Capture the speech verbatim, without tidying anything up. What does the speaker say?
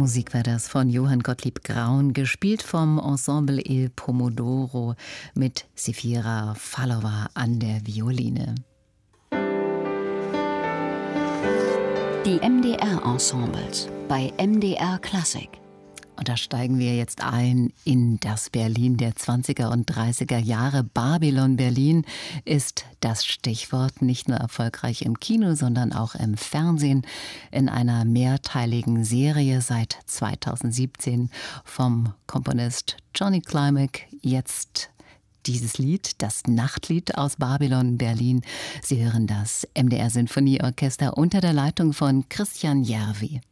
Musik war das von Johann Gottlieb Graun, gespielt vom Ensemble Il Pomodoro mit Sefira Fallova an der Violine. Die M D R-Ensembles bei M D R Klassik. Und da steigen wir jetzt ein in das Berlin der zwanziger und dreißiger Jahre. Babylon Berlin ist das Stichwort, nicht nur erfolgreich im Kino, sondern auch im Fernsehen, in einer mehrteiligen Serie seit zweitausendsiebzehn vom Komponist Johnny Klimek. Jetzt dieses Lied, das Nachtlied aus Babylon Berlin. Sie hören das M D R Sinfonieorchester unter der Leitung von Christian Järvi.